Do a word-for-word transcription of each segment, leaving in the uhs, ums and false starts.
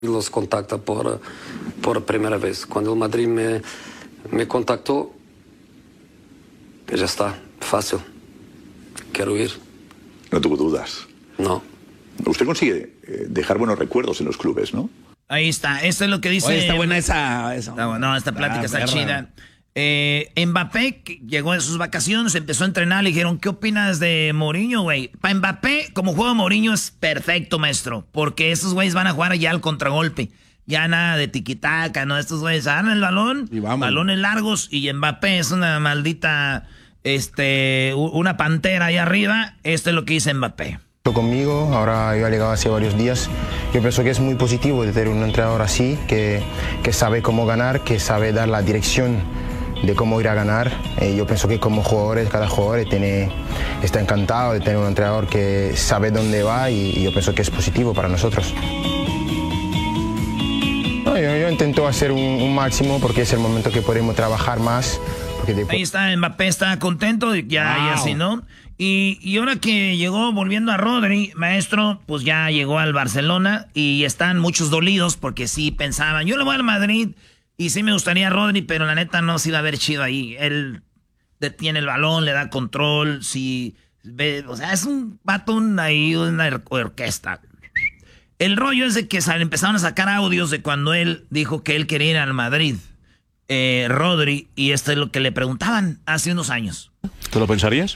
los contacta por, por primera vez. Cuando el Madrid me, me contactó, ya está, fácil. Quiero ir. No tuvo dudas. No. Usted consigue eh, dejar buenos recuerdos en los clubes, ¿no? Ahí está, esto es lo que dice... Oye, está buena esa... esa. No, no, esta plática Ah, está perra. chida. Eh, Mbappé que llegó de sus vacaciones, empezó a entrenar, le dijeron, ¿qué opinas de Mourinho, güey? Para Mbappé, como juega Mourinho, es perfecto, maestro, porque esos güeyes van a jugar ya al contragolpe. Ya nada de tiquitaca, ¿no? Estos güeyes agarran el balón, Y vamos. balones largos, y Mbappé es una maldita, este, u- una pantera ahí arriba. Esto es lo que dice Mbappé. Conmigo, ahora yo he llegado hace varios días. Yo pienso que es muy positivo de tener un entrenador así, que, que sabe cómo ganar, que sabe dar la dirección de cómo ir a ganar. Eh, yo pienso que como jugadores, cada jugador tiene, está encantado de tener un entrenador que sabe dónde va y, y yo pienso que es positivo para nosotros. No, yo, yo intento hacer un, un máximo porque es el momento que podemos trabajar más. Porque después... Ahí está, Mbappé está contento, ya, Wow. ya así, ¿no? Y, y ahora que llegó, volviendo a Rodri, maestro, pues ya llegó al Barcelona y están muchos dolidos porque sí pensaban, yo le voy al Madrid y sí me gustaría Rodri, pero la neta no se iba a ver chido ahí. Él detiene el balón, le da control, si ve, o sea, es un vato un- ahí, una or- orquesta. El rollo es de que sal- empezaron a sacar audios de cuando él dijo que él quería ir al Madrid, eh, Rodri, y esto es lo que le preguntaban hace unos años. ¿Tú lo pensarías?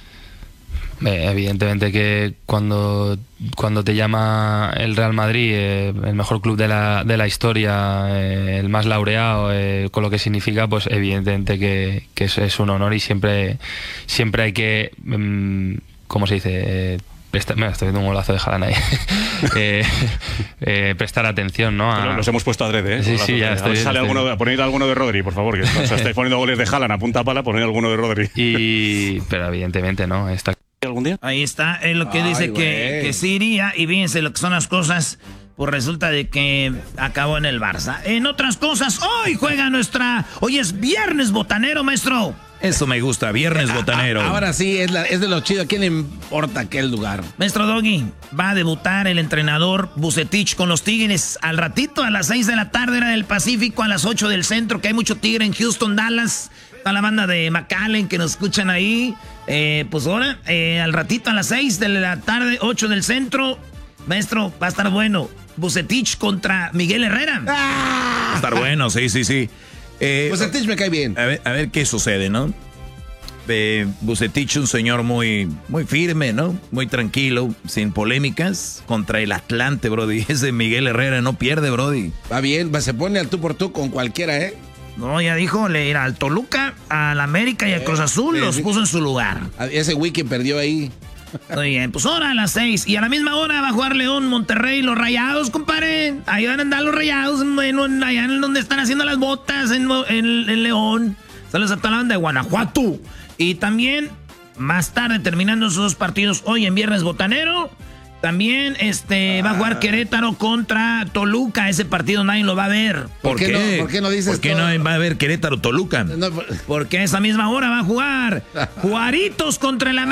Eh, Evidentemente que cuando, cuando te llama el Real Madrid, eh, el mejor club de la, de la historia, eh, el más laureado, eh, con lo que significa, pues evidentemente que, que es, es un honor y siempre, siempre hay que, mm, ¿cómo se dice? Eh, presta- mira, estoy viendo un golazo de Haaland ahí. eh, eh, prestar atención, ¿no? A- Los hemos puesto adrede, ¿eh? Sí, sí, ya A ver estoy- si sale estoy- alguno, poned alguno de Rodri, por favor, que os estáis poniendo goles de Haaland a punta pala, poned alguno de Rodri. y, pero evidentemente, ¿no? Está ¿Algún día? Ahí está, es lo que Ay, dice que, güey. que sí iría, y fíjense lo que son las cosas, pues resulta de que acabó en el Barça. En otras cosas, hoy juega nuestra, hoy es viernes botanero, maestro. Eso me gusta, viernes botanero. A- ahora sí, es, la- es de lo chido. ¿A quién le importa aquel lugar? Maestro Doggy, va a debutar el entrenador Bucetich con los Tigres al ratito, a las seis de la tarde, era del Pacífico, a las ocho del centro, que hay mucho tigre en Houston, Dallas. Está la banda de McAllen que nos escuchan ahí. Eh, pues ahora, eh, al ratito, a las seis de la tarde, ocho del centro. Maestro, va a estar bueno. Bucetich contra Miguel Herrera. ¡Ah! Va a estar bueno, sí, sí, sí. Eh, Bucetich me cae bien. a, ver, a ver qué sucede, ¿no? Eh, Bucetich, un señor muy, muy firme, ¿no? Muy tranquilo, sin polémicas, contra el Atlante, Brody. Ese Miguel Herrera no pierde, Brody. Va bien, va- se pone al tú por tú con cualquiera, ¿eh? No, ya dijo, le irá al Toluca, al América y al Cruz Azul, sí, los sí. puso en su lugar. A- Ese wiki perdió ahí. Muy bien, pues ahora a las seis. Y a la misma hora va a jugar León, Monterrey, los Rayados, compadre. Ahí van a andar los Rayados, en, en- allá en donde están haciendo las botas, en, en- en León. Saludos a toda la banda de Guanajuato. Y también, más tarde, terminando esos dos partidos, hoy en Viernes Botanero, también este, va a jugar Querétaro contra Toluca. Ese partido nadie lo va a ver. ¿Por qué no- por qué no dices ¿Por qué todo? no va a haber Querétaro-Toluca? No, por- Porque a esa misma hora va a jugar Juaritos contra el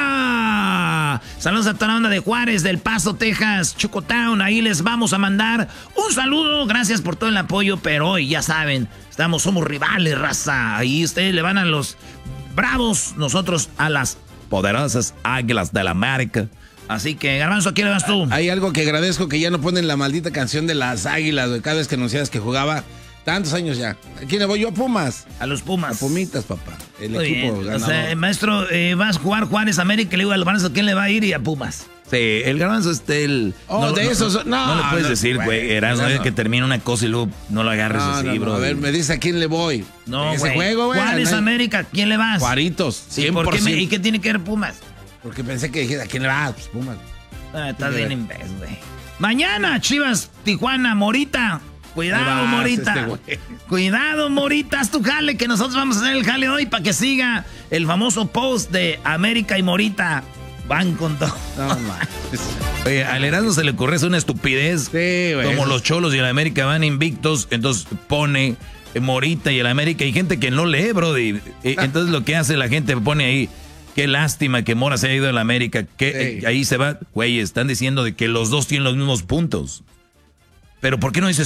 América. Saludos a toda la banda de Juárez, del Paso, Texas, Chucotown. Ahí les vamos a mandar un saludo. Gracias por todo el apoyo, pero hoy ya saben, estamos, somos rivales, raza. Ahí ustedes le van a los Bravos, nosotros a las Poderosas Águilas del América. Así que, Garbanzo, ¿a quién le vas tú? Hay algo que agradezco que ya no ponen la maldita canción de las águilas, güey, cada vez que anuncias que jugaba. Tantos años ya. ¿A quién le voy yo? A Pumas. A los Pumas. A Pumitas, papá. El Muy equipo bien. O ganador. sea, maestro, eh, vas a jugar Juárez América y le digo al Garbanzo, ¿quién le va a ir? Y a Pumas. Sí, el Garbanzo es el... Oh, de esos- no, no le puedes no, decir, güey, güey, Erasmo, Erasmo. que termina una cosa y luego no lo agarres No, así, no, no, bro. a ver, me dice a quién le voy. No, Ese güey. juego, güey. Juárez nadie- América, ¿quién le vas? Juaritos, ¿Y, cien por por qué me- ciento. ¿Y qué tiene que ver Pumas? Porque pensé que dijiste, ¿a quién le vas? Pues Pumas. Ah, estás Tiene bien que ver. imbécil, güey. Mañana, Chivas, Tijuana, Morita. Cuidado, Ahí vas, Morita. este güey. Cuidado, Morita. Haz tu jale, que nosotros vamos a hacer el jale hoy para que siga el famoso post de América y Morita. Van con todo. No, man. Oye, al Erasmo se le ocurre hacer una estupidez. Sí, güey. Como los Cholos y el América van invictos, entonces pone eh, Morita y el América. Hay gente que no lee, brody. Eh, Entonces lo que hace la gente pone ahí, qué lástima que Mora se haya ido a la América. Que, Sí. eh, ahí se va. Güey, están diciendo de que los dos tienen los mismos puntos. Pero ¿por qué no dices